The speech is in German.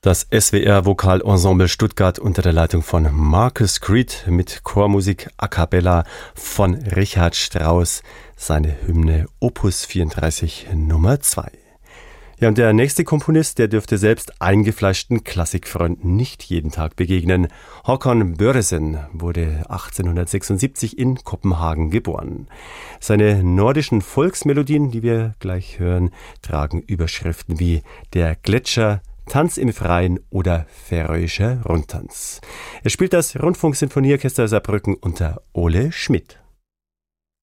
Das SWR Vokalensemble Stuttgart unter der Leitung von Marcus Creed mit Chormusik a cappella von Richard Strauss, seine Hymne Opus 34 Nummer 2. Ja, und der nächste Komponist, der dürfte selbst eingefleischten Klassikfreunden nicht jeden Tag begegnen. Håkan Børresen wurde 1876 in Kopenhagen geboren. Seine nordischen Volksmelodien, die wir gleich hören, tragen Überschriften wie Der Gletscher, Tanz im Freien oder Färöischer Rundtanz. Er spielt das Rundfunksinfonieorchester Saarbrücken unter Ole Schmidt.